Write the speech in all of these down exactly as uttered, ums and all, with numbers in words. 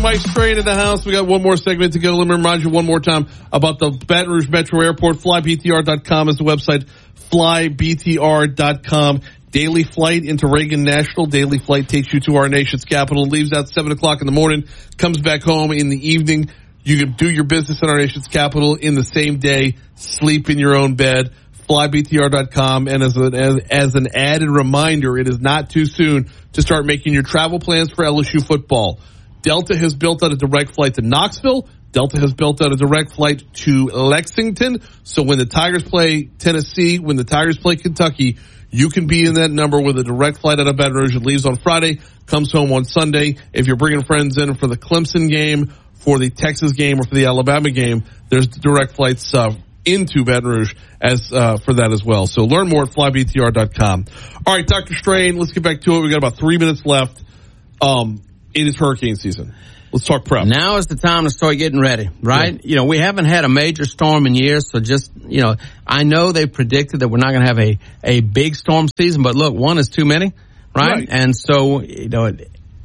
Mike Strain in the house. We got one more segment to go. Let me remind you one more time about the Baton Rouge Metro Airport. fly b t r dot com is the website. fly b t r dot com. Daily flight into Reagan National. Daily flight takes you to our nation's capital. Leaves out seven o'clock in the morning. Comes back home in the evening. You can do your business in our nation's capital in the same day. Sleep in your own bed. fly b t r dot com. And as, a, as, as an added reminder, it is not too soon to start making your travel plans for L S U football. Delta has built out a direct flight to Knoxville. Delta has built out a direct flight to Lexington. So when the Tigers play Tennessee, when the Tigers play Kentucky, you can be in that number with a direct flight out of Baton Rouge. It leaves on Friday, comes home on Sunday. If you're bringing friends in for the Clemson game, for the Texas game, or for the Alabama game, there's direct flights uh, into Baton Rouge as uh, for that as well. So learn more at fly b t r dot com. All right, Doctor Strain, let's get back to it. We got about three minutes left. Um, it is hurricane season. Let's talk prep. Now is the time to start getting ready, right? Yeah. You know, we haven't had a major storm in years, so just, you know, I know they predicted that we're not going to have a, a big storm season, but look, one is too many, right? right. And so, you know,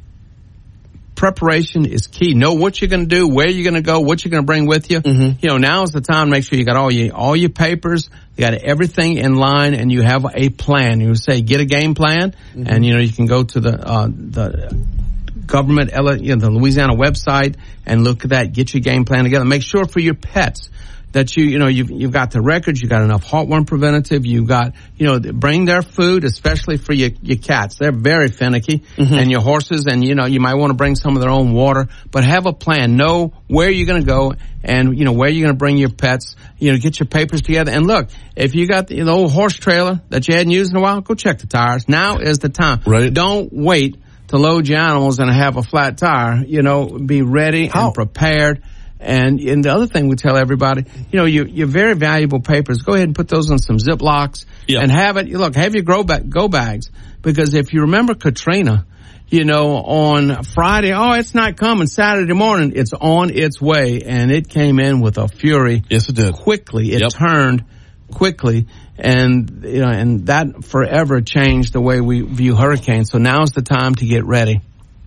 preparation is key. Know what you're going to do, where you're going to go, what you're going to bring with you. Mm-hmm. You know, now is the time to make sure you got all your, all your papers, you got everything in line, and you have a plan. You say, get a game plan, mm-hmm. and, you know, you can go to the, uh, the, government, you know, the Louisiana website and look at that. Get your game plan together. Make sure for your pets that you, you know, you've, you've got the records, you've got enough heartworm preventative, you've got, you know, bring their food, especially for your, your cats. They're very finicky, mm-hmm. and your horses, and, you know, you might want to bring some of their own water, but have a plan. Know where you're going to go and, you know, where you're going to bring your pets, you know, get your papers together. And look, if you got the, the old horse trailer that you hadn't used in a while, go check the tires. Now is the time. Right. Don't wait to load your animals and have a flat tire. You know, be ready How? and prepared. And, and the other thing we tell everybody, you know, your, your very valuable papers, go ahead and put those in some Ziplocs yeah. and have it, look, have your grow bag, go bags. Because if you remember Katrina, you know, on Friday, oh, it's not coming. Saturday morning, it's on its way. And it came in with a fury. Yes, it did. Quickly. It yep. turned quickly. And, you know, and that forever changed the way we view hurricanes. So now's the time to get ready.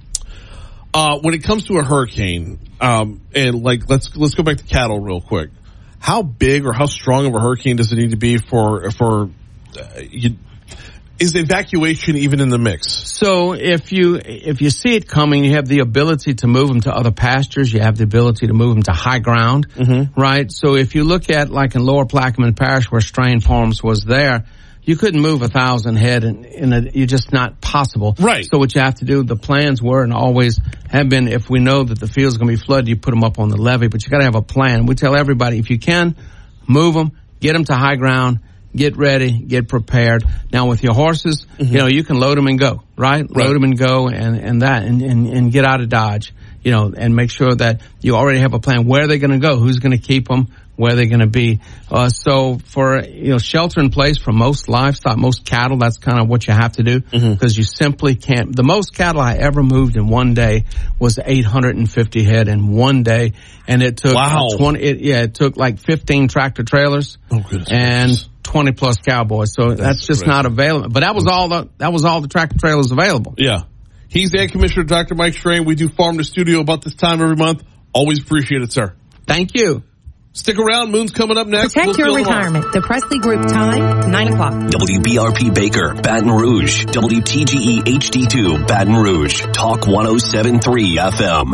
Uh, when it comes to a hurricane, um, and like, let's, let's go back to cattle real quick. How big or how strong of a hurricane does it need to be for, for, uh, you, is evacuation even in the mix? So if you, if you see it coming, you have the ability to move them to other pastures. You have the ability to move them to high ground, mm-hmm. right? So if you look at like in Lower Plaquemine Parish where Strain Farms was there, you couldn't move a thousand head and in a, you're just not possible. Right. So what you have to do, the plans were and always have been, if we know that the field's going to be flooded, you put them up on the levee, but you got to have a plan. We tell everybody, if you can, move them, get them to high ground, get ready, get prepared. Now with your horses, mm-hmm. you know, you can load them and go, right? right. Load them and go and, and that, and, and, and get out of Dodge, you know, and make sure that you already have a plan. Where are they going to go? Who's going to keep them? Where they're going to be. Uh, so for, you know, shelter in place for most livestock, most cattle, that's kind of what you have to do because mm-hmm. you simply can't. The most cattle I ever moved in one day was eight hundred fifty head in one day. And it took, wow. twenty, it, yeah, it took like fifteen tractor trailers oh, goodness and goodness. twenty plus cowboys. So that's, that's just crazy. Not available. But that was all the, that was all the tractor trailers available. Yeah. He's Ag Commissioner Doctor Mike Strain. We do Farm to Studio about this time every month. Always appreciate it, sir. Thank you. Stick around. Moon's coming up next. Protect your retirement. The Presley Group time, nine o'clock. W B R P Baker, Baton Rouge. W T G E H D two, Baton Rouge. Talk one oh seven point three F M.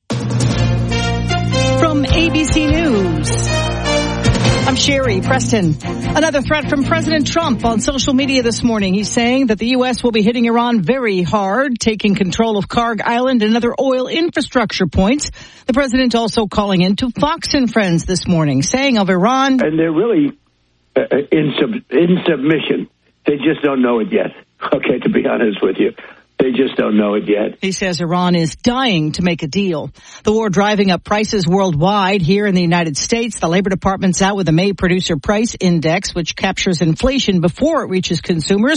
From A B C News, I'm Sherry Preston. Another threat from President Trump on social media this morning. He's saying that the U S will be hitting Iran very hard, taking control of Karg Island and other oil infrastructure points. The president also calling in to Fox and Friends this morning, saying of Iran. And they're really uh, in, sub- in submission. They just don't know it yet. Okay, to be honest with you. They just don't know it yet. He says Iran is dying to make a deal. The war driving up prices worldwide. Here in the United States, the Labor Department's out with the May Producer Price Index, which captures inflation before it reaches consumers.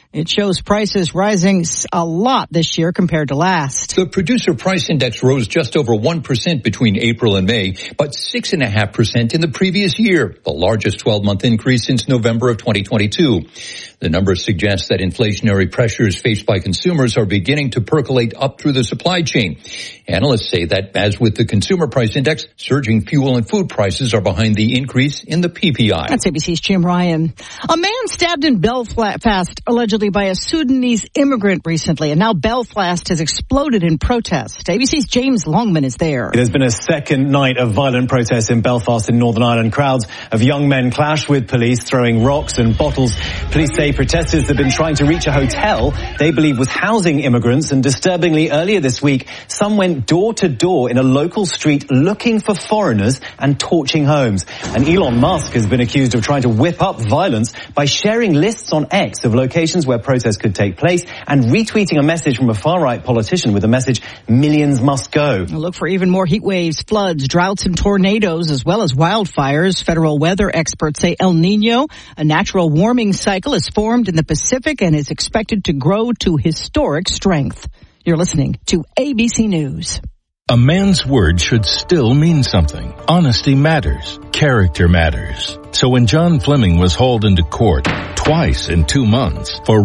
It shows prices rising a lot this year compared to last. The producer price index rose just over one percent between April and May, but six point five percent in the previous year, the largest twelve-month increase since November of twenty twenty-two. The numbers suggest that inflationary pressures faced by consumers are beginning to percolate up through the supply chain. Analysts say that, as with the consumer price index, surging fuel and food prices are behind the increase in the P P I. That's A B C's Jim Ryan. A man stabbed in Belfast, allegedly by a Sudanese immigrant recently, and now Belfast has exploded in protest. A B C's James Longman is there. It has been a second night of violent protests in Belfast in Northern Ireland. Crowds of young men clashed with police, throwing rocks and bottles. Police say protesters have been trying to reach a hotel they believe was housing immigrants, and disturbingly, earlier this week, some went door to door in a local street looking for foreigners and torching homes. And Elon Musk has been accused of trying to whip up violence by sharing lists on X of locations where protests could take place and retweeting a message from a far-right politician with the message, "Millions must go." Look for even more heat waves, floods, droughts, and tornadoes, as well as wildfires. Federal weather experts say El Nino, a natural warming cycle, is formed in the Pacific and is expected to grow to historic strength. You're listening to A B C News. A man's word should still mean something. Honesty matters. Character matters. So when John Fleming was hauled into court twice in two months for